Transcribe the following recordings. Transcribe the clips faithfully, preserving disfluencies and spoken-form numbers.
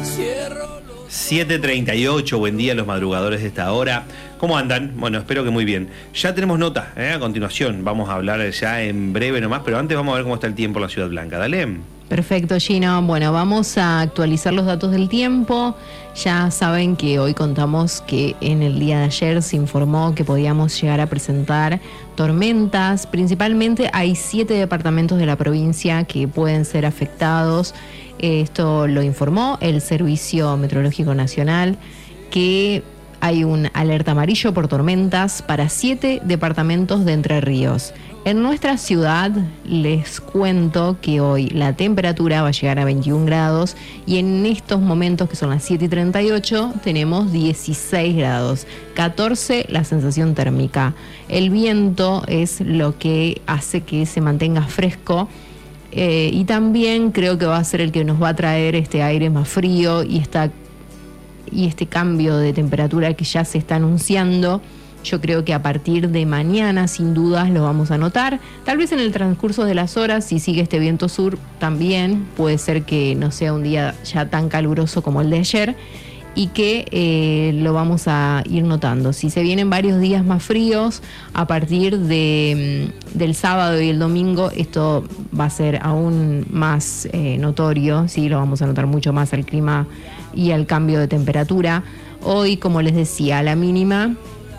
siete treinta y ocho, buen día a los madrugadores de esta hora. ¿Cómo andan? Bueno, espero que muy bien. Ya tenemos nota, ¿eh? A continuación vamos a hablar ya en breve nomás, pero antes vamos a ver cómo está el tiempo en la Ciudad Blanca. Dale. Perfecto, Gino. Bueno, vamos a actualizar los datos del tiempo. Ya saben que hoy contamos que en el día de ayer se informó que podíamos llegar a presentar tormentas. Principalmente hay siete departamentos de la provincia que pueden ser afectados. Esto lo informó el Servicio Meteorológico Nacional, que hay un alerta amarillo por tormentas para siete departamentos de Entre Ríos. En nuestra ciudad les cuento que hoy la temperatura va a llegar a veintiún grados y en estos momentos, que son las siete y treinta y ocho, tenemos dieciséis grados, catorce la sensación térmica. El viento es lo que hace que se mantenga fresco. Eh, y también creo que va a ser el que nos va a traer este aire más frío y, esta, y este cambio de temperatura que ya se está anunciando. Yo creo que a partir de mañana, sin dudas, lo vamos a notar. Tal vez en el transcurso de las horas, si sigue este viento sur, también puede ser que no sea un día ya tan caluroso como el de ayer y que eh, lo vamos a ir notando. Si se vienen varios días más fríos, a partir de, del sábado y el domingo, esto va a ser aún más eh, notorio, ¿sí? Lo vamos a notar mucho más al clima y al cambio de temperatura. Hoy, como les decía, la mínima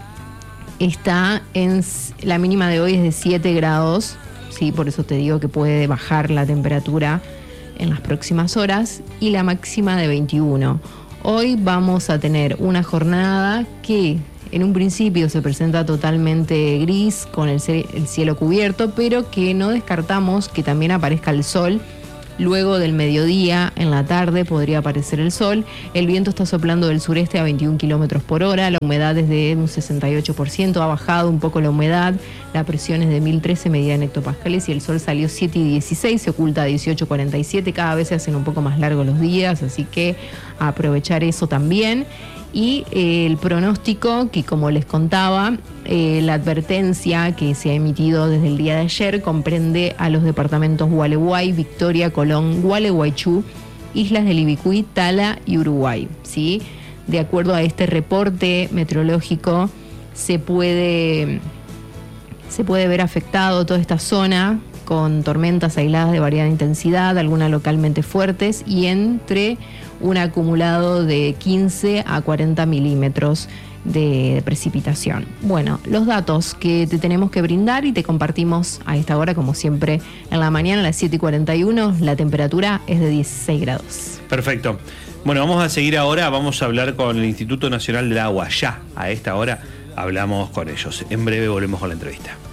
está en, la mínima de hoy es de siete grados, ¿sí? Por eso te digo que puede bajar la temperatura en las próximas horas, y la máxima de veintiuno. Hoy vamos a tener una jornada que en un principio se presenta totalmente gris, con el, el cielo cubierto, pero que no descartamos que también aparezca el sol. Luego del mediodía, en la tarde, podría aparecer el sol. El viento está soplando del sureste a veintiún kilómetros por hora. La humedad es de un sesenta y ocho por ciento. Ha bajado un poco la humedad. La presión es de mil trece medida en hectopascales y el sol salió siete y dieciséis. Se oculta a dieciocho cuarenta y siete. Cada vez se hacen un poco más largos los días, así que a aprovechar eso también. Y eh, el pronóstico, que como les contaba, eh, la advertencia que se ha emitido desde el día de ayer comprende a los departamentos Gualeguay, Victoria, Colón, Gualeguaychú, Islas del Ibicuí, Tala y Uruguay, ¿sí? De acuerdo a este reporte meteorológico, se puede, se puede ver afectado toda esta zona con tormentas aisladas de variada intensidad, algunas localmente fuertes, y entre un acumulado de quince a cuarenta milímetros de precipitación. Bueno, los datos que te tenemos que brindar y te compartimos a esta hora, como siempre, en la mañana a las siete y cuarenta y uno, la temperatura es de dieciséis grados. Perfecto. Bueno, vamos a seguir ahora, vamos a hablar con el Instituto Nacional del Agua. Ya, a esta hora, hablamos con ellos. En breve volvemos con la entrevista.